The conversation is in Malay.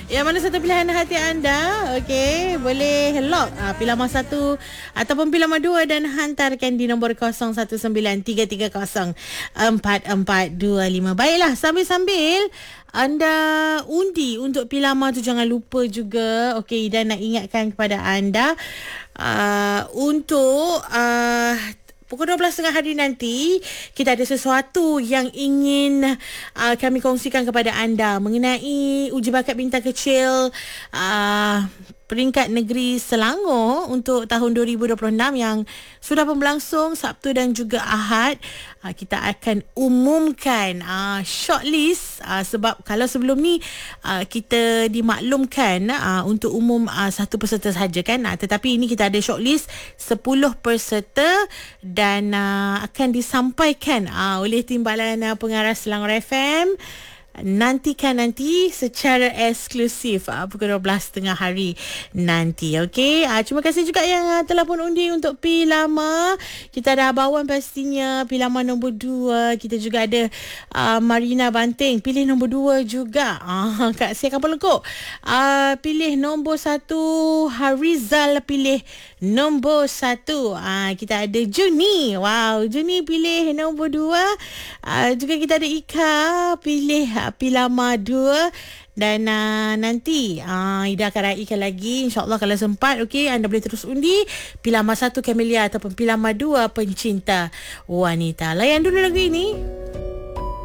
Yang mana satu pilihan hati anda? Okey, boleh lock pilihan 1 ataupun pilihan 2 dan hantarkan di nombor 0193304425. Baiklah, sambil-sambil anda undi untuk pilihan tu, jangan lupa juga. Okey, dan nak ingatkan kepada anda untuk pukul 12.30 hari nanti, kita ada sesuatu yang ingin kami kongsikan kepada anda mengenai uji bakat bintang kecil peringkat negeri Selangor untuk tahun 2026 yang sudah pun berlangsung Sabtu dan juga Ahad. Kita akan umumkan shortlist, sebab kalau sebelum ni kita dimaklumkan untuk umum satu peserta sahaja kan, tetapi ini kita ada shortlist 10 peserta dan akan disampaikan oleh Timbalan Pengarah Selangor FM. Nantikan nanti secara eksklusif pukul 12.30 hari nanti. Okey, terima kasih juga yang telah pun undi untuk P Lama. Kita ada Abawan pastinya, P Lama nombor 2. Kita juga ada Marina Banting, pilih nombor 2 juga. Kak Sia Kampung Lengkok pilih nombor 1. Harizal pilih nombor 1. Kita ada Juni. Wow, Juni pilih nombor 2. Juga kita ada Ika pilih Pilama 2. Dan nanti Ida akan raikan lagi, InsyaAllah kalau sempat. Okey, anda boleh terus undi Pilama 1 Camellia ataupun Pilama 2 Pencinta Wanita. Layan dulu lagu ini.